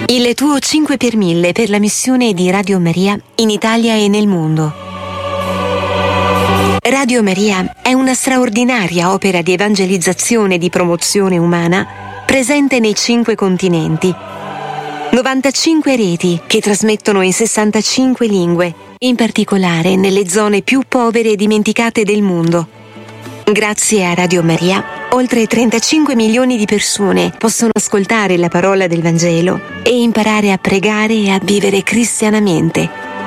Il tuo 5 per 1000 per la missione di Radio Maria in Italia e nel mondo. Radio Maria è una straordinaria opera di evangelizzazione e di promozione umana presente nei 5 continenti. 95 reti che trasmettono in 65 lingue, in particolare nelle zone più povere e dimenticate del mondo. Grazie a Radio Maria, oltre 35 milioni di persone possono ascoltare la parola del Vangelo e imparare a pregare e a vivere cristianamente.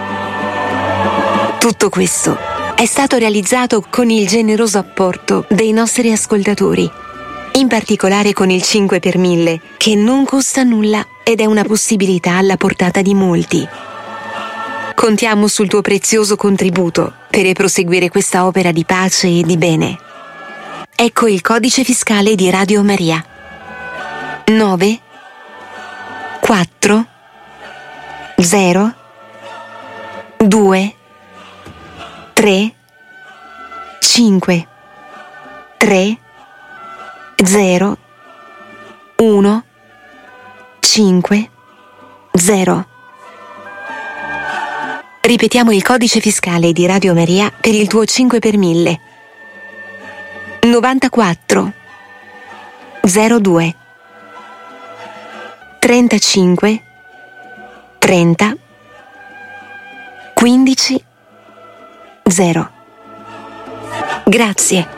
Tutto questo è stato realizzato con il generoso apporto dei nostri ascoltatori, in particolare con il 5 per 1000, che non costa nulla ed è una possibilità alla portata di molti. Contiamo sul tuo prezioso contributo per proseguire questa opera di pace e di bene. Ecco il codice fiscale di Radio Maria. 9 4 0 2 3 5 3 0 1 5 0. Ripetiamo il codice fiscale di Radio Maria per il tuo 5 per 1000. 94 02 35 30 15 0. Grazie.